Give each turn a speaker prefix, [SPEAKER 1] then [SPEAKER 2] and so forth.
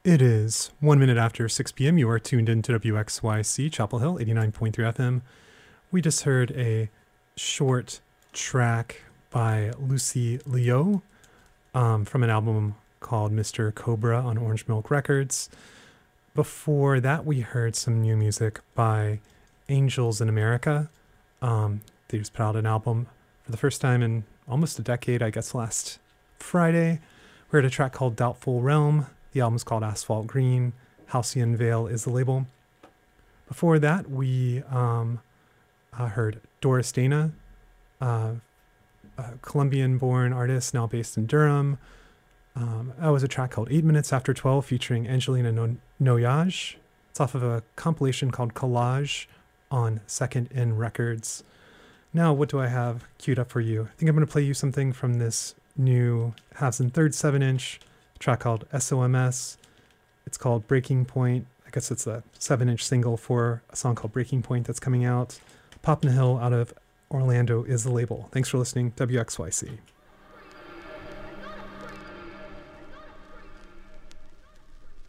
[SPEAKER 1] It is 1 minute after 6 p.m. You are tuned in to WXYC Chapel Hill 89.3 FM. We just heard a short track by Lucy Liu from an album called Mr. Cobra on Orange Milk Records. Before that, we heard some new music by Angels in America. They just put out an album for the first time in almost a decade, I guess last Friday. We heard a track called Doubtful Realm. The album's called Asphalt Green. Halcyon Vale is the label. Before that, we heard Doris Dana, a Colombian-born artist now based in Durham. That was a track called 8 Minutes After 12 featuring Angelina Noyage. It's off of a compilation called Collage on Second In Records. Now, what do I have queued up for you? I think I'm going to play you something from this new Halves and Thirds 7-inch track called SOMS. It's called Breaking Point. I guess it's a 7-inch single for a song called Breaking Point that's coming out. Pop and Hill out of Orlando is the label. Thanks for listening. WXYC.